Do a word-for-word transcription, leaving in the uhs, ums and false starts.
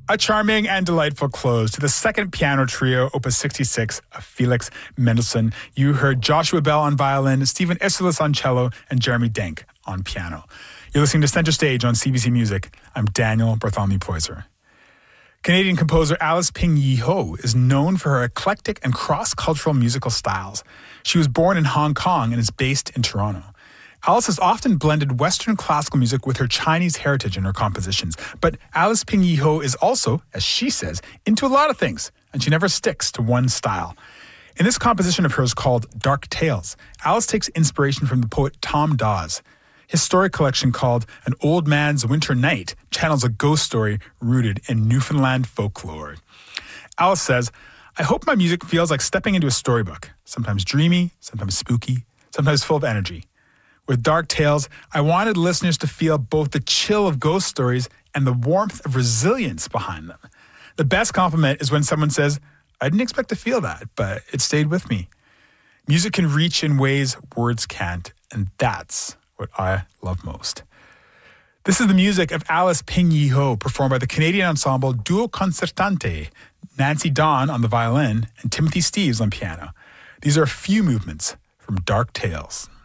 A charming and delightful close to the second piano trio, Opus sixty-six, of Felix Mendelssohn. You heard Joshua Bell on violin, Stephen Isserlis on cello, and Jeremy Denk on piano. You're listening to Center Stage on C B C Music. I'm Daniel Bartholomew Poyser. Canadian composer Alice Ping Yee Ho is known for her eclectic and cross-cultural musical styles. She was born in Hong Kong and is based in Toronto. Alice has often blended Western classical music with her Chinese heritage in her compositions. But Alice Ping Yee Ho is also, as she says, into a lot of things, and she never sticks to one style. In this composition of hers called Dark Tales, Alice takes inspiration from the poet Tom Dawes. His story collection called An Old Man's Winter Night channels a ghost story rooted in Newfoundland folklore. Alice says, I hope my music feels like stepping into a storybook, sometimes dreamy, sometimes spooky, sometimes full of energy. With Dark Tales, I wanted listeners to feel both the chill of ghost stories and the warmth of resilience behind them. The best compliment is when someone says, I didn't expect to feel that, but it stayed with me. Music can reach in ways words can't, and that's what I love most. This is the music of Alice Ping Yee Ho, performed by the Canadian ensemble Duo Concertante, Nancy Dawn on the violin, and Timothy Steeves on piano. These are a few movements from Dark Tales.